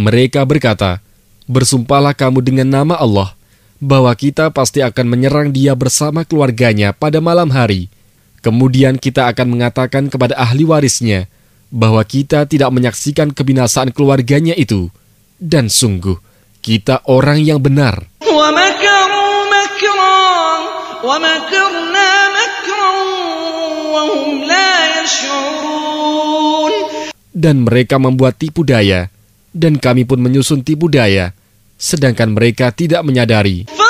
Mereka berkata, "Bersumpahlah kamu dengan nama Allah, bahwa kita pasti akan menyerang dia bersama keluarganya pada malam hari. Kemudian kita akan mengatakan kepada ahli warisnya, bahwa kita tidak menyaksikan kebinasaan keluarganya itu. Dan sungguh, kita orang yang benar." وَمَكَرُوا مَكْرًا وَمَكَرْنَا مَكْرًا وَهُمْ لَا يَشْعُرُونَ. Dan mereka membuat tipu daya, dan kami pun menyusun tipu daya, sedangkan mereka tidak menyadari.